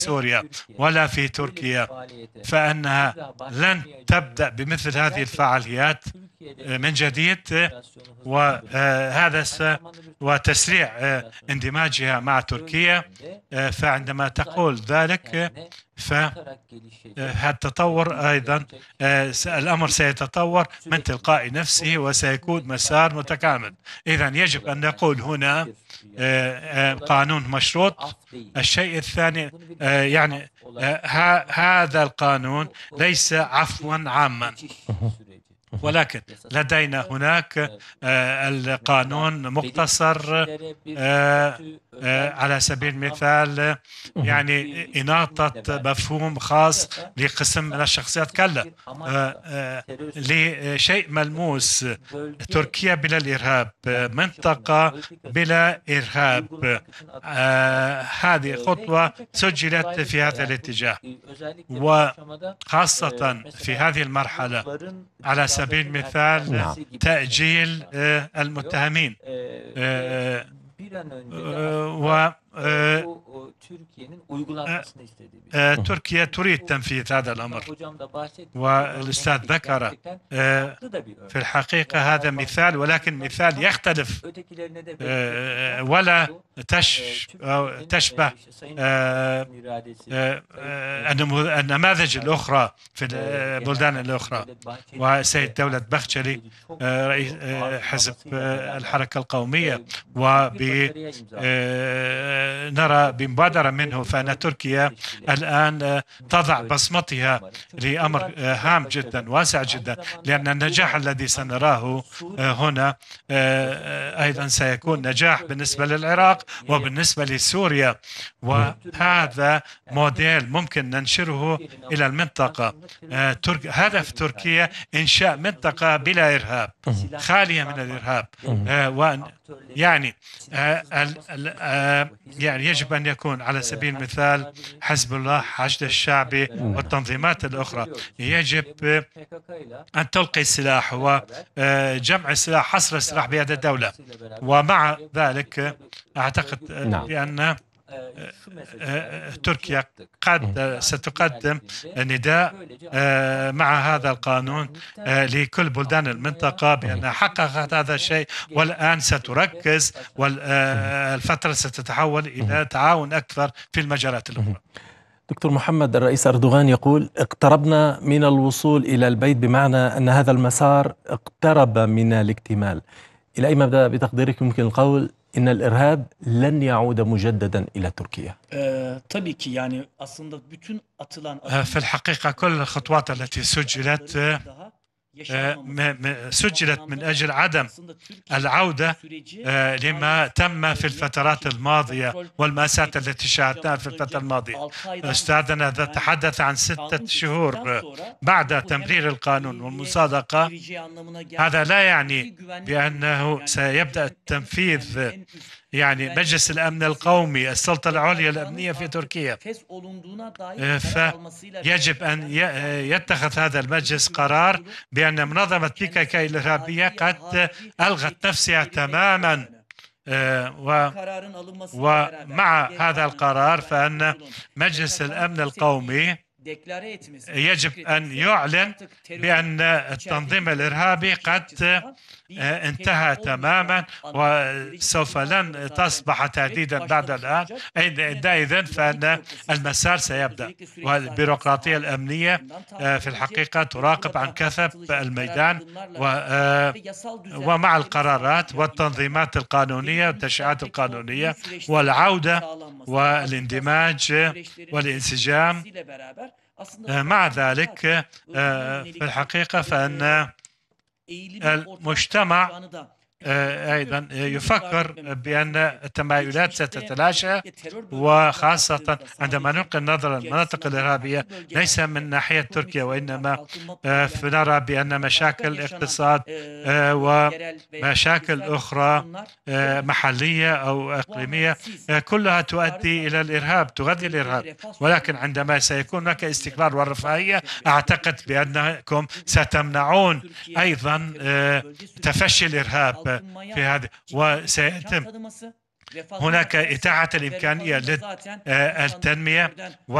سوريا ولا في تركيا، فإنها لن تبدأ بمثل هذه الفعاليات من جديد، وهذا وتسريع اندماجها مع تركيا. فعندما تقول ذلك فالتطور أيضا الأمر سيتطور من تلقاء نفسه وسيكون مسار متكامل. إذن يجب أن نقول هنا قانون مشروط. الشيء الثاني يعني هذا القانون ليس عفوا عاما، ولكن لدينا هناك القانون مقتصر على سبيل المثال، يعني إناطة مفهوم خاص لقسم من الشخصيات. كلا لشيء ملموس، تركيا بلا الإرهاب، منطقة بلا إرهاب. هذه خطوة سجلت في هذا الاتجاه، وخاصة في هذه المرحلة على سبيل المثال تأجيل المتهمين تركيا تريد تنفيذ هذا الأمر، والأستاذ ذكر في الحقيقة هذا مثال، ولكن مثال يختلف ولا تشبه النماذج الأخرى في البلدان الأخرى. وسيد دولة بخشلي رئيس حزب الحركة القومية، ونرى بمبادرة منه فإن تركيا الآن تضع بصمتها لأمر هام جدا واسع جدا، لأن النجاح الذي سنراه هنا أيضا سيكون نجاح بالنسبة للعراق وبالنسبة لسوريا، وهذا موديل ممكن ننشره إلى المنطقة. هدف تركيا إنشاء منطقة بلا إرهاب، خالية من الإرهاب. يعني يعني يجب أن يكون على سبيل المثال حزب الله، حشد الشعبي والتنظيمات الأخرى يجب أن تلقي السلاح وجمع السلاح، حصر السلاح بيد الدولة. ومع ذلك أعتقد بأن تركيا قد ستقدم نداء مع هذا القانون لكل بلدان المنطقة بأنها حققت هذا الشيء، والآن ستركز والفترة ستتحول إلى تعاون أكثر في المجالات الأخرى. دكتور محمد، الرئيس أردوغان يقول اقتربنا من الوصول إلى البيت، بمعنى أن هذا المسار اقترب من الاكتمال. إلى أي مدى بتقديرك يمكن القول إن الإرهاب لن يعود مجددا إلى تركيا؟ في الحقيقة كل الخطوات التي سجلت من أجل عدم العودة لما تم في الفترات الماضية والمأساة التي شاهدناها في الفترة الماضية. أستاذنا تحدث عن 6 شهور بعد تمرير القانون والمصادقة. هذا لا يعني بأنه سيبدأ التنفيذ، يعني مجلس الأمن القومي السلطة العليا الأمنية في تركيا، فيجب أن يتخذ هذا المجلس قرار بأن منظمة PKK الإرهابية قد ألغت نفسها تماما. ومع هذا القرار فإن مجلس الأمن القومي يجب أن يعلن بأن التنظيم الإرهابي قد انتهى تماما وسوف لن تصبح تهديدا بعد الآن. عندئذ فإن المسار سيبدأ، والبيروقراطية الأمنية في الحقيقة تراقب عن كثب الميدان، ومع القرارات والتنظيمات القانونية والتشريعات القانونية والعودة والاندماج والانسجام. مع ذلك في الحقيقة فإن المجتمع أيضا يفكر بأن التمايلات ستتلاشى، وخاصة عندما نلقي النظر المناطق الإرهابية ليس من ناحية تركيا، وإنما نرى بأن مشاكل اقتصاد ومشاكل أخرى محلية أو إقليمية كلها تؤدي إلى الإرهاب، تغذي الإرهاب. ولكن عندما سيكون هناك استقرار ورفاهية أعتقد بأنكم ستمنعون أيضا تفشي الإرهاب في هذا، وسيتم هناك إتاحة الإمكانية للتنمية